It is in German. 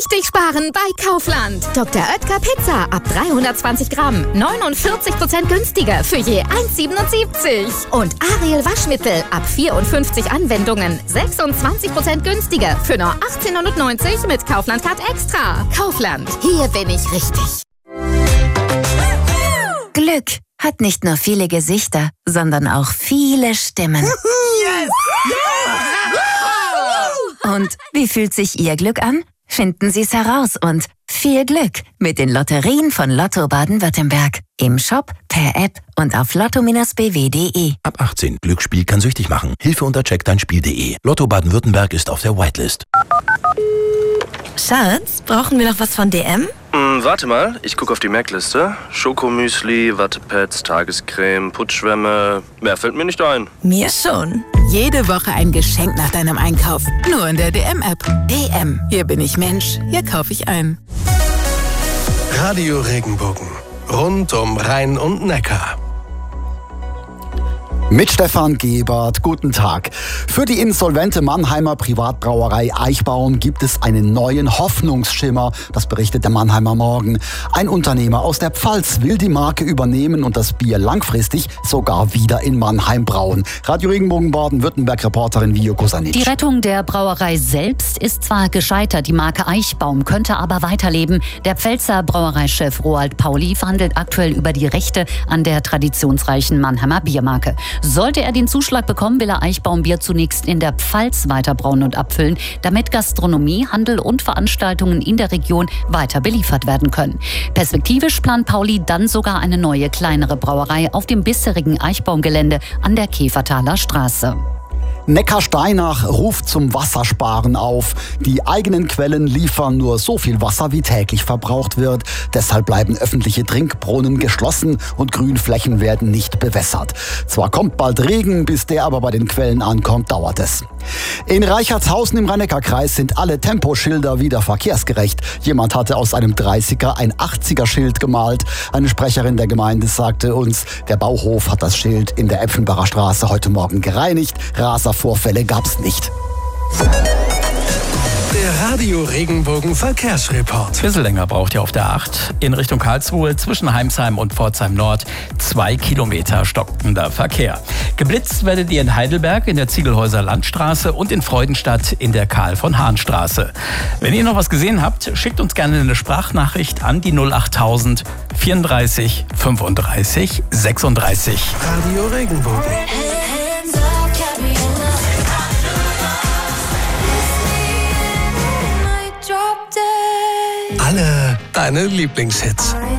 Richtig sparen bei Kaufland. Dr. Oetker Pizza ab 320 Gramm. 49% günstiger für je 1,77. Und Ariel Waschmittel ab 54 Anwendungen. 26% günstiger für nur 18,90 mit Kaufland Card Extra. Kaufland. Hier bin ich richtig. Glück hat nicht nur viele Gesichter, sondern auch viele Stimmen. Yes! Und wie fühlt sich Ihr Glück an? Finden Sie es heraus und viel Glück mit den Lotterien von Lotto Baden-Württemberg. Im Shop, per App und auf lotto-bw.de. Ab 18. Glücksspiel kann süchtig machen. Hilfe unter checkdeinspiel.de. Lotto Baden-Württemberg ist auf der Whitelist. Schatz, brauchen wir noch was von DM? Warte mal, ich gucke auf die Merkliste. Schokomüsli, Wattepads, Tagescreme, Putzschwämme. Mehr fällt mir nicht ein. Mir schon. Jede Woche ein Geschenk nach deinem Einkauf. Nur in der DM-App. DM. Hier bin ich Mensch. Hier kaufe ich ein. Radio Regenbogen. Rund um Rhein und Neckar. Mit Stefan Gebert, guten Tag. Für die insolvente Mannheimer Privatbrauerei Eichbaum gibt es einen neuen Hoffnungsschimmer, das berichtet der Mannheimer Morgen. Ein Unternehmer aus der Pfalz will die Marke übernehmen und das Bier langfristig sogar wieder in Mannheim brauen. Radio Regenbogen Baden-Württemberg-Reporterin Vio Kosanic. Die Rettung der Brauerei selbst ist zwar gescheitert, die Marke Eichbaum könnte aber weiterleben. Der Pfälzer Brauereichef Roald Pauli verhandelt aktuell über die Rechte an der traditionsreichen Mannheimer Biermarke. Sollte er den Zuschlag bekommen, will er Eichbaumbier zunächst in der Pfalz weiter brauen und abfüllen, damit Gastronomie, Handel und Veranstaltungen in der Region weiter beliefert werden können. Perspektivisch plant Pauli dann sogar eine neue, kleinere Brauerei auf dem bisherigen Eichbaumgelände an der Käfertaler Straße. Neckarsteinach ruft zum Wassersparen auf. Die eigenen Quellen liefern nur so viel Wasser, wie täglich verbraucht wird. Deshalb bleiben öffentliche Trinkbrunnen geschlossen und Grünflächen werden nicht bewässert. Zwar kommt bald Regen, bis der aber bei den Quellen ankommt, dauert es. In Reichertshausen im Rhein-Neckar-Kreis sind alle Temposchilder wieder verkehrsgerecht. Jemand hatte aus einem 30er ein 80er-Schild gemalt. Eine Sprecherin der Gemeinde sagte uns, der Bauhof hat das Schild in der Äpfenbacher Straße heute Morgen gereinigt. Raservorfälle gab's nicht. Der Radio Regenbogen Verkehrsreport. Ein bisschen länger braucht ihr auf der 8 in Richtung Karlsruhe zwischen Heimsheim und Pforzheim Nord 2 Kilometer stockender Verkehr. Geblitzt werdet ihr in Heidelberg in der Ziegelhäuser Landstraße und in Freudenstadt in der Karl-von-Hahn-Straße. Wenn ihr noch was gesehen habt, schickt uns gerne eine Sprachnachricht an die 08000 34 35 36. Radio Regenbogen. Alle deine Lieblingshits.